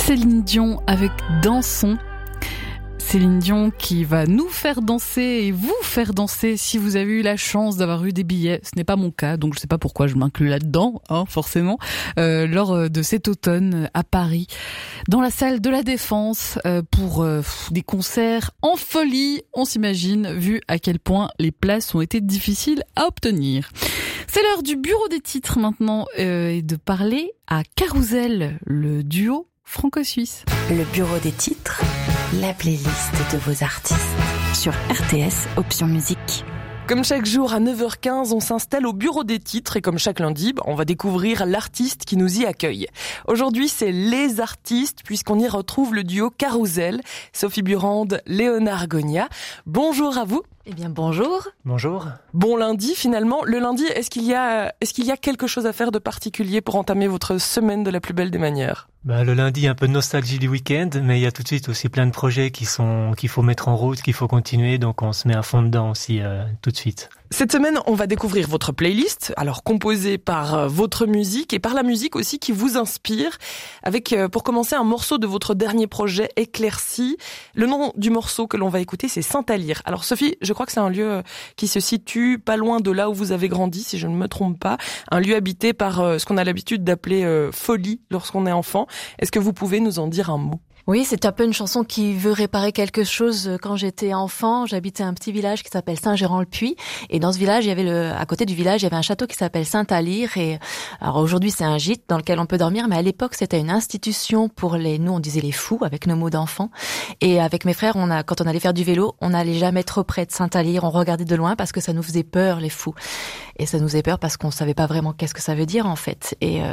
Céline Dion avec Dansons. Céline Dion qui va nous faire danser et vous faire danser si vous avez eu la chance d'avoir eu des billets. Ce n'est pas mon cas, donc je ne sais pas pourquoi je m'inclus là-dedans, forcément, lors de cet automne à Paris, dans la salle de la Défense, pour des concerts en folie, on s'imagine, vu à quel point les places ont été difficiles à obtenir. C'est l'heure du bureau des titres maintenant, et de parler à Carousel, le duo franco-suisse. Le bureau des titres, la playlist de vos artistes sur RTS Option Musique. Comme chaque jour à 9h15, on s'installe au bureau des titres et comme chaque lundi, on va découvrir l'artiste qui nous y accueille. Aujourd'hui, c'est les artistes puisqu'on y retrouve le duo Carousel, Sophie Burande, Léonard Gonia. Bonjour à vous. Eh bien, bonjour. Bonjour. Bon lundi finalement. Le lundi, est-ce qu'il y a quelque chose à faire de particulier pour entamer votre semaine de la plus belle des manières ? Le lundi, un peu de nostalgie du week-end, mais il y a tout de suite aussi plein de projets qu'il faut mettre en route, qu'il faut continuer, donc on se met à fond dedans aussi tout de suite. Cette semaine, on va découvrir votre playlist, alors composée par votre musique et par la musique aussi qui vous inspire, avec pour commencer un morceau de votre dernier projet, Éclaircie. Le nom du morceau que l'on va écouter, c'est Saint-Alire. Alors Sophie, je crois que c'est un lieu qui se situe pas loin de là où vous avez grandi, si je ne me trompe pas, un lieu habité par ce qu'on a l'habitude d'appeler folie lorsqu'on est enfant. Est-ce que vous pouvez nous en dire un mot ? Oui, c'est un peu une chanson qui veut réparer quelque chose. Quand j'étais enfant, j'habitais un petit village qui s'appelle Saint-Gérand-le-Puy. Et dans ce village, à côté du village, il y avait un château qui s'appelle Saint-Alire. Et alors aujourd'hui, c'est un gîte dans lequel on peut dormir. Mais à l'époque, c'était une institution pour nous, on disait les fous, avec nos mots d'enfants. Et avec mes frères, quand on allait faire du vélo, on n'allait jamais trop près de Saint-Alire. On regardait de loin parce que ça nous faisait peur, les fous. Et ça nous faisait peur parce qu'on savait pas vraiment qu'est-ce que ça veut dire, en fait. Et